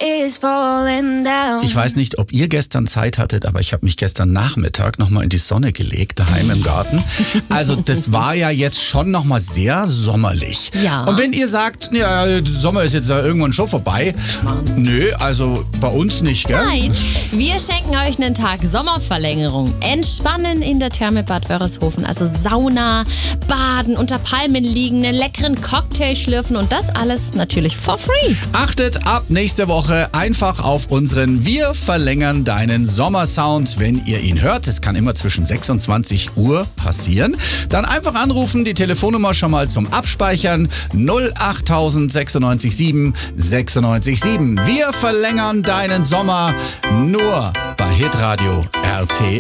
is falling down. Ich weiß nicht, ob ihr gestern Zeit hattet, aber ich habe mich gestern Nachmittag nochmal in die Sonne gelegt, daheim im Garten. Also das war ja jetzt schon nochmal sehr sommerlich. Ja. Und wenn ihr sagt, ja, der Sommer ist jetzt irgendwann schon vorbei. Nö, also bei uns nicht, gell? Nein, wir schenken euch einen Tag Sommerverlängerung. Entspannen in der Therme Bad Wörishofen. Also Sauna, Baden, unter Palmen liegen, einen leckeren Cocktail schlürfen und das alles natürlich for free. Achtet ab nächste Woche einfach auf unseren Wir verlängern deinen Sommersound. Wenn ihr ihn hört, es kann immer zwischen 6 und 20 Uhr passieren, dann einfach anrufen, die Telefonnummer schon mal zum Abspeichern 08000 96 7 96 7. Wir verlängern deinen Sommer nur bei Hitradio RT